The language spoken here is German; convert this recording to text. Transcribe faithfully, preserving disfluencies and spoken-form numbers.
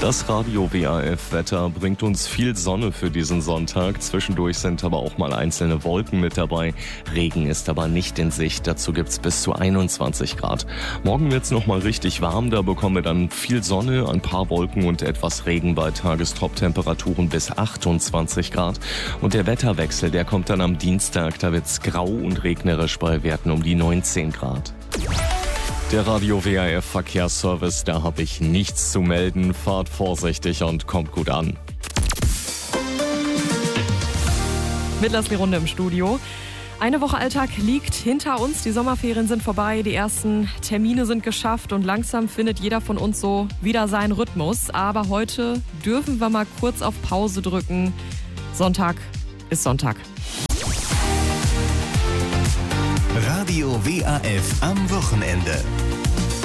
Das Radio W A F-Wetter bringt uns viel Sonne für diesen Sonntag. Zwischendurch sind aber auch mal einzelne Wolken mit dabei. Regen ist aber nicht in Sicht. Dazu gibt's bis zu einundzwanzig Grad. Morgen wird's noch mal richtig warm. Da bekommen wir dann viel Sonne, ein paar Wolken und etwas Regen bei Tagestop-Temperaturen bis achtundzwanzig Grad. Und der Wetterwechsel, der kommt dann am Dienstag. Da wird's grau und regnerisch bei Werten um die neunzehn Grad. Der Radio W A F Verkehrsservice, da habe ich nichts zu melden. Fahrt vorsichtig und kommt gut an. Mittlers die Runde im Studio. Eine Woche Alltag liegt hinter uns, die Sommerferien sind vorbei, die ersten Termine sind geschafft und langsam findet jeder von uns so wieder seinen Rhythmus. Aber heute dürfen wir mal kurz auf Pause drücken. Sonntag ist Sonntag. Radio W A F am Wochenende.